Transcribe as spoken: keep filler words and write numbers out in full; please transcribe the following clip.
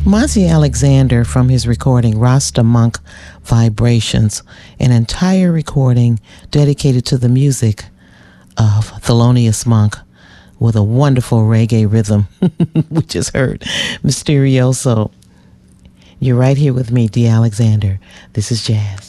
Monty Alexander, from his recording Rasta Monk Vibrations, an entire recording dedicated to the music of Thelonious Monk with a wonderful reggae rhythm. We just heard Mysterioso. You're right here with me, D. Alexander. This is Jazz.